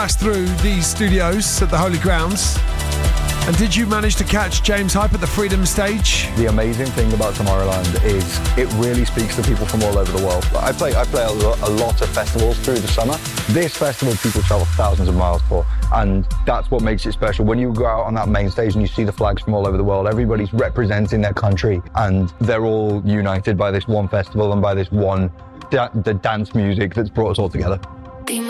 Passed through these studios at the Holy Grounds. And did you manage to catch James Hype at the Freedom Stage? The amazing thing about Tomorrowland is it really speaks to people from all over the world. I play a lot of festivals through the summer. This festival people travel thousands of miles for, and that's what makes it special. When you go out on that main stage and you see the flags from all over the world, everybody's representing their country, and they're all united by this one festival and by this one the dance music that's brought us all together.